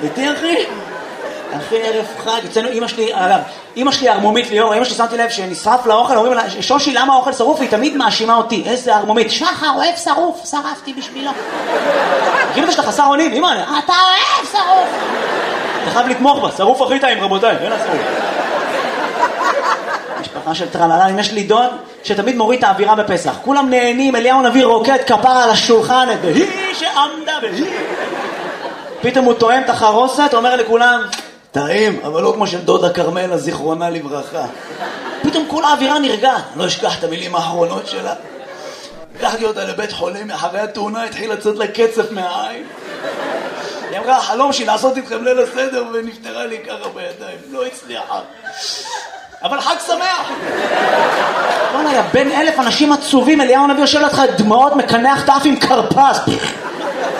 איתי אחי? אחי ערב חג, אצלנו אמא שלי ערמומית ליאור, אמא שלי שמתי לב שנשרף לאוכל, אומרים לה, שושי למה האוכל שרוף? היא תמיד מאשימה אותי, איזה ערמומית, שחר אוהב שרוף, שרפתי בשבילו. תגיד את שאתה חסר אונים, אמא, אתה אוהב שרוף. אתה חייב לתמוך בה, שרוף הכי טעים רבותיי, אין השרוף. משפחה של טרללה, אם יש לי דוד שתמיד מוריד את האווירה בפסח, כולם נהנים, אליהו הנביא רוקד כפרה על השולחן, והיא שעמדה והיא. פתאום הוא טועם את החרוסת, אומר לכולם, טעים, אבל לא כמו של דודה קרמלה, זיכרונה לברכה. פתאום כל האווירה נרגעת, לא אשכח את המילים האחרונות שלה. לקחתי אותה לבית חולים, אחרי התאונה התחיל לצאת לה קצף מהעין. היא אמרה, החלום שלי לעשות איתכם ליל הסדר, ונפטרה לי ככה בידיים. לא הצליחה. אבל חג שמח! בוא'נה, יא בן 1000 אנשים עצובים, אליהו הנביא יושב לך דמעות, מקנח את האף עם קרפס.